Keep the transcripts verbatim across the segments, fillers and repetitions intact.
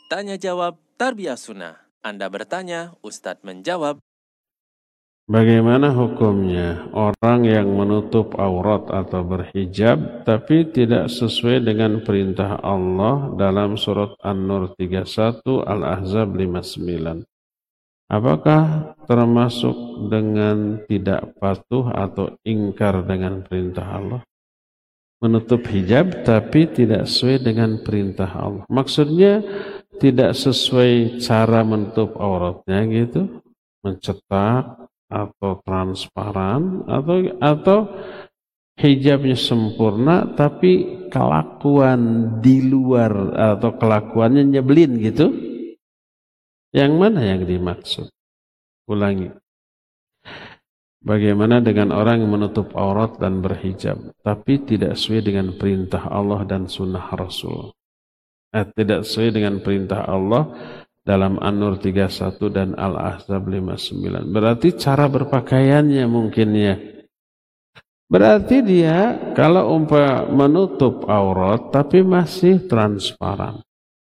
Tanya jawab Tarbiyah Sunnah. Anda bertanya, Ustadz menjawab. Bagaimana hukumnya orang yang menutup aurat atau berhijab tapi tidak sesuai dengan perintah Allah dalam surat An-Nur tiga puluh satu, Al-Ahzab lima puluh sembilan? Apakah termasuk dengan tidak patuh atau ingkar dengan perintah Allah? Menutup hijab tapi tidak sesuai dengan perintah Allah. Maksudnya tidak sesuai cara menutup auratnya gitu, mencetak atau transparan, atau atau hijabnya sempurna tapi kelakuan di luar atau kelakuannya nyebelin gitu. Yang mana yang dimaksud? Ulangi. Bagaimana dengan orang yang menutup aurat dan berhijab tapi tidak sesuai dengan perintah Allah dan sunnah Rasul? Eh, tidak sesuai dengan perintah Allah dalam An-Nur tiga puluh satu dan Al-Ahzab lima puluh sembilan. Berarti cara berpakaiannya mungkin ya. Berarti dia kalau umpah menutup aurat tapi masih transparan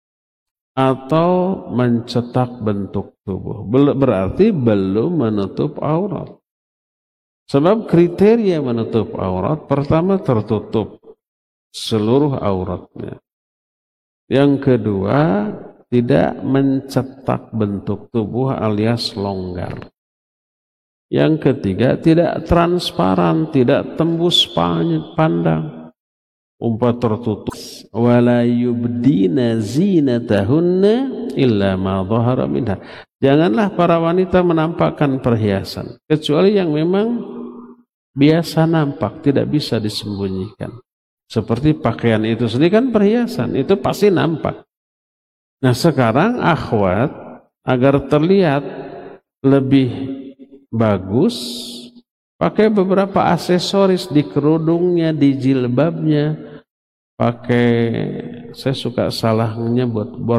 atau mencetak bentuk tubuh, berarti belum menutup aurat. Sebab kriteria menutup aurat pertama tertutup seluruh auratnya. Yang kedua, tidak mencetak bentuk tubuh alias longgar. Yang ketiga, tidak transparan, tidak tembus pandang. Umpah tertutup. Wala yubdina zinatahunna illa ma dhahara minha. Janganlah para wanita menampakkan perhiasan kecuali yang memang biasa nampak, tidak bisa disembunyikan. Seperti pakaian itu sendiri kan perhiasan, itu pasti nampak. Nah sekarang akhwat agar terlihat lebih bagus pakai beberapa aksesoris di kerudungnya, di jilbabnya, pakai, saya suka salahnya buat